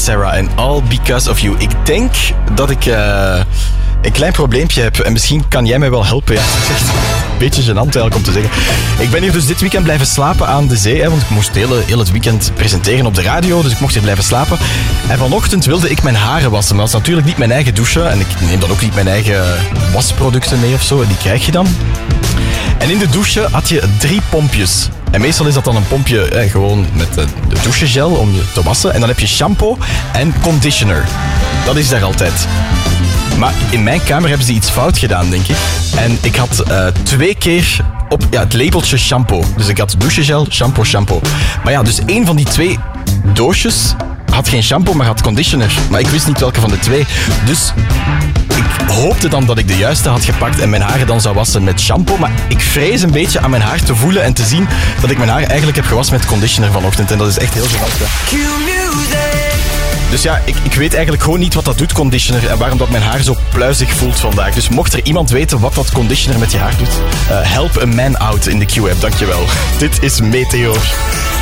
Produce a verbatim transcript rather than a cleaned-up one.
Sarah and all because of you. Ik denk dat ik uh, een klein probleempje heb en misschien kan jij mij wel helpen. Ja, het is echt een beetje gênant eigenlijk om te zeggen. Ik ben hier dus dit weekend blijven slapen aan de zee, hè, want ik moest heel, heel het weekend presenteren op de radio, dus ik mocht hier blijven slapen. En vanochtend wilde ik mijn haren wassen, maar dat is natuurlijk niet mijn eigen douche en ik neem dan ook niet mijn eigen wasproducten mee of zo, en die krijg je dan. En in de douche had je drie pompjes. En meestal is dat dan een pompje eh, gewoon met de, de douchegel om je te wassen. En dan heb je shampoo en conditioner. Dat is daar altijd. Maar in mijn kamer hebben ze iets fout gedaan, denk ik. En ik had uh, twee keer op ja, het labeltje shampoo. Dus ik had douchegel, shampoo, shampoo. Maar ja, dus één van die twee doosjes had geen shampoo, maar had conditioner. Maar ik wist niet welke van de twee. Dus ik hoopte dan dat ik de juiste had gepakt en mijn haren dan zou wassen met shampoo. Maar ik vrees een beetje aan mijn haar te voelen en te zien dat ik mijn haar eigenlijk heb gewassen met conditioner vanochtend. En dat is echt heel gênant. Dus ja, ik, ik weet eigenlijk gewoon niet wat dat doet, conditioner, en waarom dat mijn haar zo pluizig voelt vandaag. Dus mocht er iemand weten wat dat conditioner met je haar doet, uh, help a man out in de Q-app, dankjewel. Dit is Meteor.